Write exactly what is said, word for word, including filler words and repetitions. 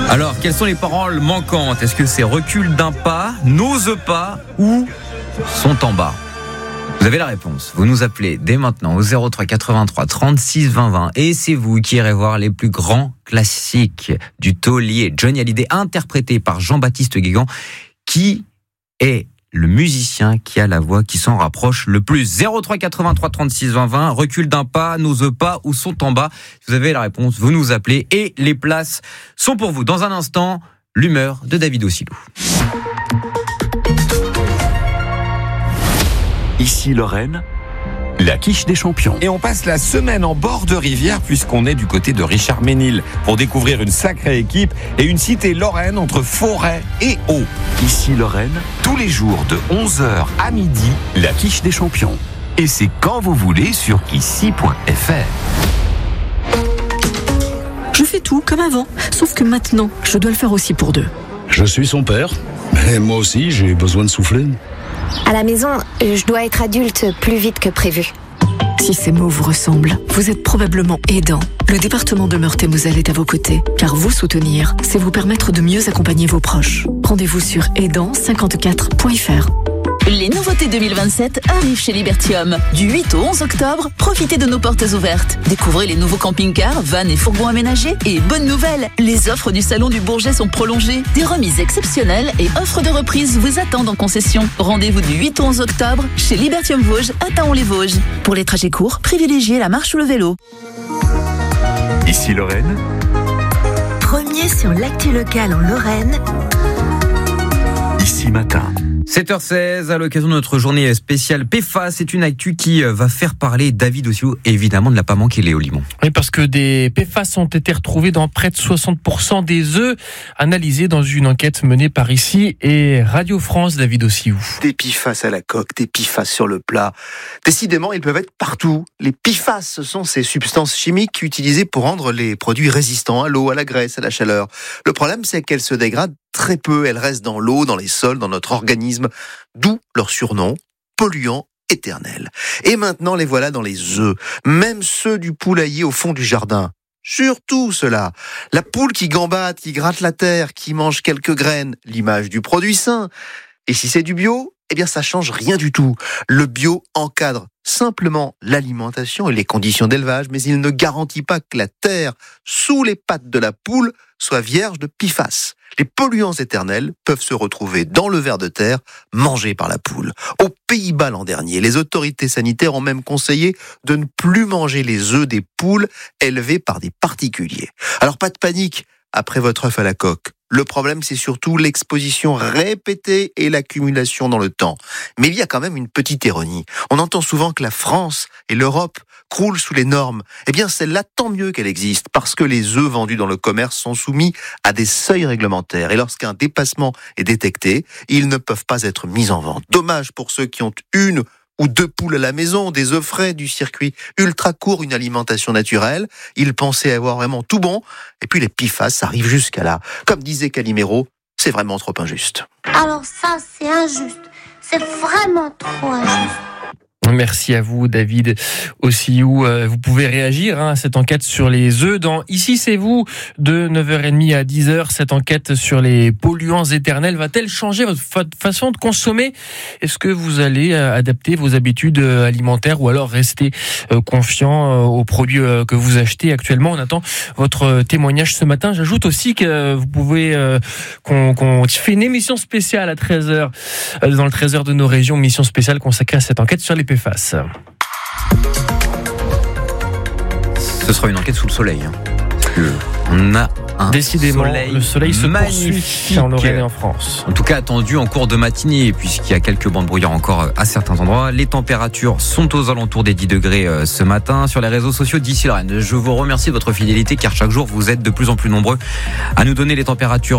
Alors, quelles sont les paroles manquantes ? Est-ce que c'est recule d'un pas, n'ose pas ou sont en bas ? Vous avez la réponse. Vous nous appelez dès maintenant au zéro trois quatre-vingt-trois trente-six vingt vingt et c'est vous qui irez voir les plus grands classiques du taulier Johnny Hallyday, interprété par Jean-Baptiste Guégan, qui est le musicien qui a la voix qui s'en rapproche le plus. Zéro trois quatre-vingt-trois trente-six vingt vingt, recule d'un pas, n'ose pas ou sont en bas. Vous avez la réponse, vous nous appelez et les places sont pour vous. Dans un instant, l'humeur de David Ossilou. Ici Lorraine, la quiche des champions. Et on passe la semaine en bord de rivière puisqu'on est du côté de Richard Ménil pour découvrir une sacrée équipe et une cité lorraine entre forêt et eau. Ici Lorraine, tous les jours de onze heures à midi, la quiche des champions. Et c'est quand vous voulez sur ici point f r. Je fais tout comme avant, sauf que maintenant, je dois le faire aussi pour deux. Je suis son père, mais moi aussi j'ai besoin de souffler. À la maison, je dois être adulte plus vite que prévu. Si ces mots vous ressemblent, vous êtes probablement aidant. Le département de Meurthe-et-Moselle est à vos côtés, car vous soutenir, c'est vous permettre de mieux accompagner vos proches. Rendez-vous sur aidant cinquante-quatre point f r. Les nouveautés deux mille vingt-sept arrivent chez Libertium. Du huit au onze octobre, profitez de nos portes ouvertes. Découvrez les nouveaux camping-cars, vannes et fourgons aménagés. Et bonne nouvelle, les offres du Salon du Bourget sont prolongées. Des remises exceptionnelles et offres de reprise vous attendent en concession. Rendez-vous du huit au onze octobre chez Libertium Vosges à Taon-les-Vosges. Pour les trajets courts, privilégiez la marche ou le vélo. Ici Lorraine, Premier sur l'actu locale en Lorraine. ici matin. sept heures seize, à l'occasion de notre journée spéciale P F A S, c'est une actu qui va faire parler David Ossilou, évidemment, ne l'a pas manqué Léo Limon. Oui, parce que des P F A S ont été retrouvés dans près de soixante pour cent des œufs analysés dans une enquête menée par ici et Radio France, David Ossilou. Des P F A S à la coque, des P F A S sur le plat. Décidément, ils peuvent être partout. Les P F A S, ce sont ces substances chimiques utilisées pour rendre les produits résistants à l'eau, à la graisse, à la chaleur. Le problème, c'est qu'elles se dégradent très peu. Elles restent dans l'eau, dans les sols, dans notre organisme. D'où leur surnom, polluants éternels. Et maintenant, les voilà dans les œufs. Même ceux du poulailler au fond du jardin. Surtout cela. La poule qui gambade, qui gratte la terre, qui mange quelques graines. L'image du produit sain. Et si c'est du bio, eh bien ça change rien du tout. Le bio encadre simplement l'alimentation et les conditions d'élevage, mais il ne garantit pas que la terre sous les pattes de la poule soit vierge de P F A S. Les polluants éternels peuvent se retrouver dans le ver de terre mangé par la poule. Aux Pays-Bas l'an dernier, les autorités sanitaires ont même conseillé de ne plus manger les œufs des poules élevées par des particuliers. Alors pas de panique après votre œuf à la coque. Le problème, c'est surtout l'exposition répétée et l'accumulation dans le temps. Mais il y a quand même une petite ironie. On entend souvent que la France et l'Europe croulent sous les normes. Eh bien, celle-là, tant mieux qu'elle existe, parce que les œufs vendus dans le commerce sont soumis à des seuils réglementaires. Et lorsqu'un dépassement est détecté, ils ne peuvent pas être mis en vente. Dommage pour ceux qui ont une ou deux poules à la maison, des œufs frais, du circuit ultra court, une alimentation naturelle. Ils pensaient avoir vraiment tout bon. Et puis les P F A S arrivent jusqu'à là. Comme disait Calimero, c'est vraiment trop injuste. Alors ça, c'est injuste. C'est vraiment trop injuste. Merci à vous, David Ossilou. Vous pouvez réagir hein, à cette enquête sur les œufs dans Ici c'est vous de neuf heures trente à dix heures. Cette enquête sur les polluants éternels va-t-elle changer votre façon de consommer ? Est-ce que vous allez adapter vos habitudes alimentaires ou alors rester confiant aux produits que vous achetez actuellement ? On attend votre témoignage ce matin. J'ajoute aussi que vous pouvez qu'on, qu'on fait une émission spéciale à treize heures dans le treize heures de nos régions, émission spéciale consacrée à cette enquête sur les P F A S. Ce sera une enquête sous le soleil. Hein. Parce que on a un Décidément, soleil le soleil se magnifique poursuit en Lorraine et en France. En tout cas, attendu en cours de matinée, puisqu'il y a quelques bancs de brouillard encore à certains endroits. Les températures sont aux alentours des dix degrés ce matin. Sur les réseaux sociaux d'Ici Lorraine, je vous remercie de votre fidélité, car chaque jour, vous êtes de plus en plus nombreux à nous donner les températures